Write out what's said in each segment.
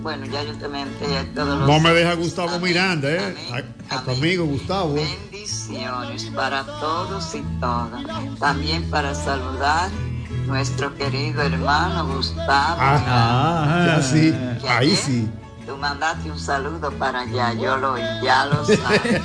Bueno, ya yo te menté a todos los... No me deja Gustavo Miranda, Amén. a tu amigo Gustavo. Bendiciones para todos y todas. También para saludar nuestro querido hermano Gustavo. Ya sí, ahí sí. Tú mandaste un saludo para allá, ya lo sabes.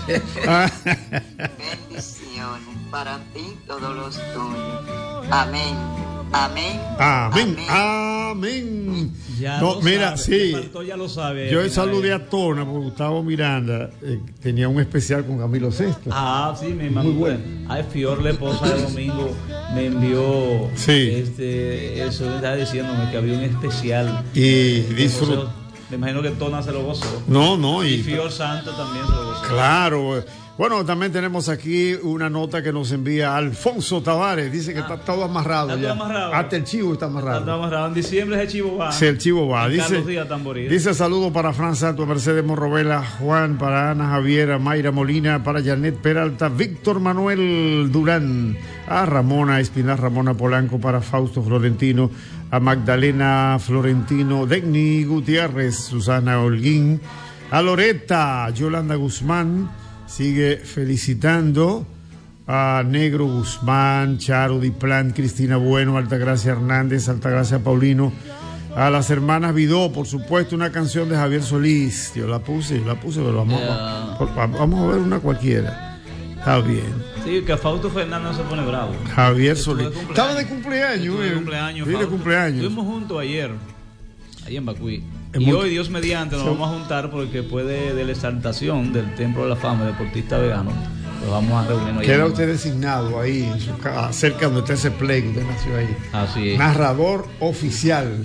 Bendiciones para ti y todos los tuyos. Amén. Amén. Amén. Amén. Ya no, lo mira, sabe, sí. faltó, ya lo sabe. Yo saludé a Tona porque Gustavo Miranda tenía un especial con Camilo Sesto. Sí, me mandó. Muy bueno. Fior, la esposa de Domingo, me envió eso, estaba diciéndome que había un especial. Y disfrutó. Me imagino que Tona se lo gozó. No. Y Fior Santo también se lo gozó. Claro. Bueno, también tenemos aquí una nota que nos envía Alfonso Tavares. Dice que está todo amarrado. Está ya. todo amarrado. Hasta el chivo está amarrado. Está amarrado. En diciembre ese chivo va. Sí, el chivo va. Dice saludo para Fran Santo, Mercedes Morrovela, Juan, para Ana Javiera, Mayra Molina, para Janet Peralta, Víctor Manuel Durán, a Ramona Espinar, Ramona Polanco, para Fausto Florentino, a Magdalena Florentino, Degni Gutiérrez, Susana Holguín, a Loreta, Yolanda Guzmán. Sigue felicitando a Negro Guzmán, Charo Diplán, Cristina Bueno, Altagracia Hernández, Altagracia Paulino, a las hermanas Vidó, por supuesto, una canción de Javier Solís. Yo la puse, pero vamos a ver una cualquiera. Está bien. Sí, que a Fausto Fernández no se pone bravo. Javier Solís. Estaba de cumpleaños. De cumpleaños. Estuvimos juntos ayer en Bacuí. Y hoy, Dios mediante, nos vamos a juntar porque después de la exaltación del Templo de la Fama de Deportista Vegano, pues vamos a reunirnos. Queda usted designado ahí, en su casa, cerca donde está ese play que usted nació ahí. Así es. Narrador oficial.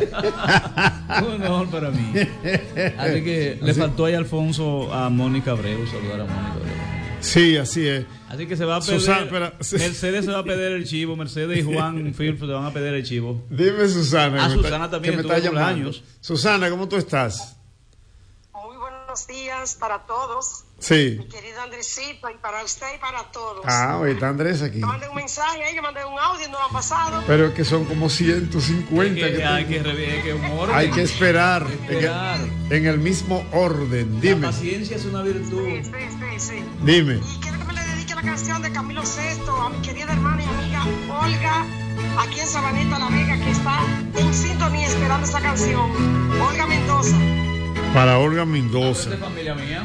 Un honor para mí. Así que le faltó ahí Alfonso a Mónica Abreu, saludar a Mónica Abreu. Sí, así es. Así que se va a perder. Mercedes se va a perder el chivo. Mercedes y Juan Firpo se van a perder el chivo. Dime, Susana. Susana también me está llamando. Susana, ¿cómo tú estás? Muy buenos días para todos. Sí. Mi querido Andresito, y para usted y para todos. Hoy está Andrés aquí. Yo mandé un mensaje ahí, yo mandé un audio, no lo han pasado. Pero es que son como 150. Hay que esperar. En el mismo orden. Dime. La paciencia es una virtud. Sí. Dime. Y quiero que me le dedique la canción de Camilo Sesto a mi querida hermana y amiga Olga, aquí en Sabaneta La Vega, que está en sintonía esperando esa canción. Olga Mendoza. Para Olga Mendoza. ¿Es de familia mía?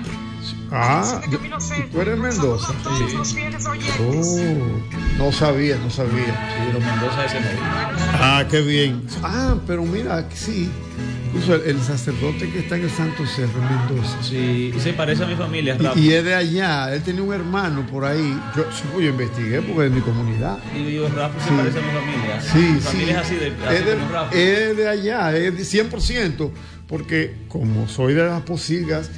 ¿Tú eres Mendoza? Todos los fieles oyentes. No sabía. Sí, los Mendoza ese no. Qué bien. Pero mira, sí. Incluso el sacerdote que está en el Santo Cerro, Mendoza. Sí, se parece a mi familia. Y es de allá. Él tenía un hermano por ahí. Yo investigué porque es de mi comunidad. Y yo, Rafa, se parece a mi familia. Sí, mi familia es así como Rafa. Es de allá, es de 100%. Porque como soy de las Posilgas,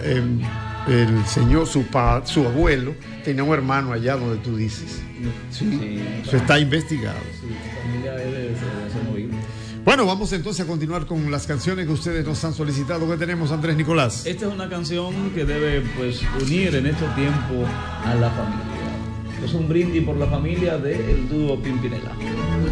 el señor, su abuelo, tenía un hermano allá donde tú dices. Sí, eso está investigado. Sí, su familia es de ser movible. Bueno, vamos entonces a continuar con las canciones que ustedes nos han solicitado. ¿Qué tenemos, Andrés Nicolás? Esta es una canción que debe unir en este tiempo a la familia. Es un brindis por la familia del dúo Pimpinela.